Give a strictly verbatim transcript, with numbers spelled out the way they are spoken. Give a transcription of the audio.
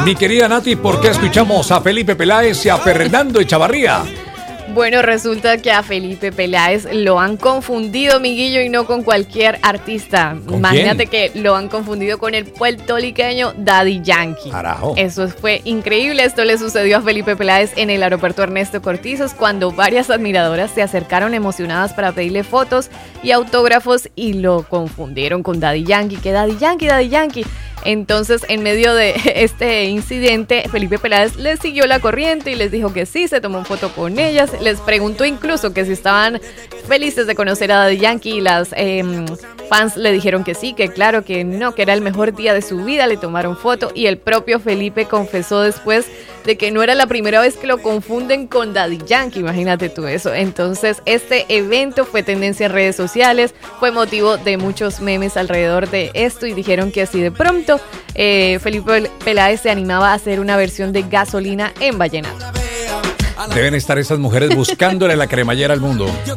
Mi querida Nati, ¿por qué escuchamos a Felipe Peláez y a Fernando Echavarría? Bueno, resulta que a Felipe Peláez lo han confundido, Miguillo, y no con cualquier artista. ¿Con Imagínate quién? que lo han confundido con el puertorriqueño Daddy Yankee. Carajo. Eso fue increíble. Esto le sucedió a Felipe Peláez en el aeropuerto Ernesto Cortizos cuando varias admiradoras se acercaron emocionadas para pedirle fotos y autógrafos y lo confundieron con Daddy Yankee. Que Daddy Yankee, Daddy Yankee. Entonces, en medio de este incidente, Felipe Peláez les siguió la corriente y les dijo que sí, se tomó foto con ellas. Les preguntó incluso que si estaban felices de conocer a Daddy Yankee y las eh, fans le dijeron que sí, que claro, que no, que era el mejor día de su vida. Le tomaron foto y el propio Felipe confesó después de que no era la primera vez que lo confunden con Daddy Yankee, imagínate tú eso. Entonces, este evento fue tendencia en redes sociales, fue motivo de muchos memes alrededor de esto y dijeron que así de pronto eh, Felipe Peláez se animaba a hacer una versión de Gasolina en vallenato. Deben estar esas mujeres buscándole la cremallera al mundo.